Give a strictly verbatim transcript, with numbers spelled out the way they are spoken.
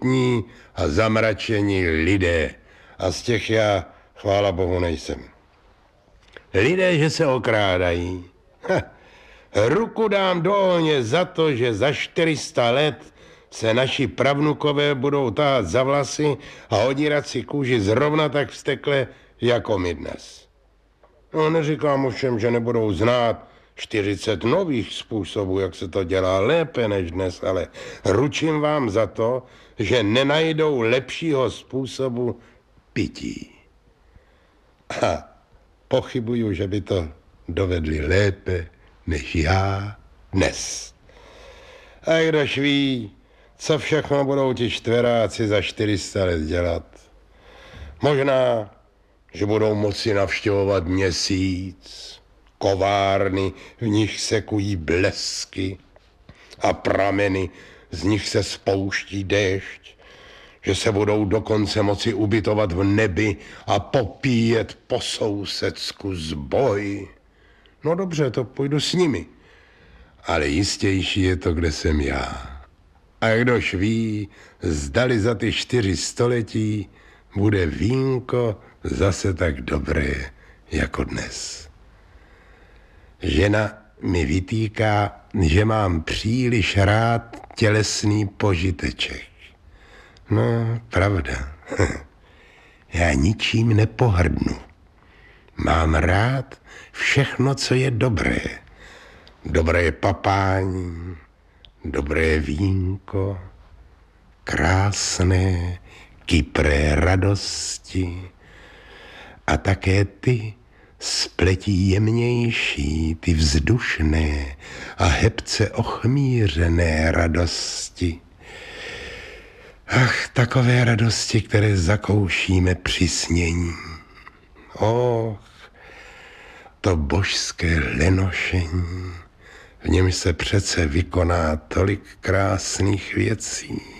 smutní a zamračení lidé. A z těch já, chvála Bohu, nejsem. Lidé, že se okrádají. Ha, ruku dám do ohně za to, že za čtyři sta let se naši pravnukové budou tahat za vlasy a odírat si kůži zrovna tak vztekle, jako my dnes. No, neříkám ovšem, že nebudou znát čtyřicet nových způsobů, jak se to dělá lépe než dnes, ale ručím vám za to, že nenajdou lepšího způsobu pití. A pochybuju, že by to dovedli lépe než já dnes. A kdož ví, co všechno budou ti čtveráci za čtyři sta let dělat. Možná, že budou moci navštěvovat měsíc, kovárny, v nich sekují blesky a prameny, z nich se spouští déšť, že se budou dokonce moci ubytovat v nebi a popíjet po sousedsku zboj. No dobře, to půjdu s nimi, ale jistější je to, kde jsem já. A kdož ví, zdali za ty čtyři století bude vínko zase tak dobré jako dnes. Žena mi vytýká, že mám příliš rád tělesný požiteček. No, pravda. Já ničím nepohrdnu. Mám rád všechno, co je dobré. Dobré papání, dobré vínko, krásné, kypré radosti a také ty spletí jemnější, ty vzdušné a hebce ochmířené radosti. Ach, takové radosti, které zakoušíme při snění. Och, to božské lenošení, v něm se přece vykoná tolik krásných věcí.